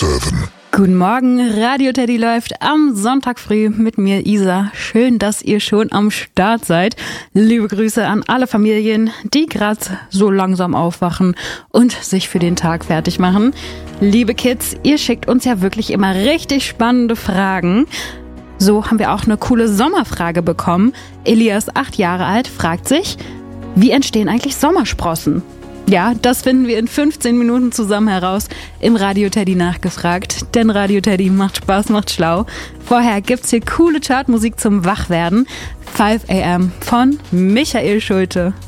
7. Guten Morgen, Radio Teddy läuft am Sonntag früh mit mir, Isa. Schön, dass ihr schon am Start seid. Liebe Grüße an alle Familien, die gerade so langsam aufwachen und sich für den Tag fertig machen. Liebe Kids, ihr schickt uns ja wirklich immer richtig spannende Fragen. So haben wir auch eine coole Sommerfrage bekommen. Elias, 8 Jahre alt, fragt sich, wie entstehen eigentlich Sommersprossen? Ja, das finden wir in 15 Minuten zusammen heraus im Radio Teddy nachgefragt. Denn Radio Teddy macht Spaß, macht schlau. Vorher gibt's hier coole Chartmusik zum Wachwerden. 5 AM von Michael Schulte.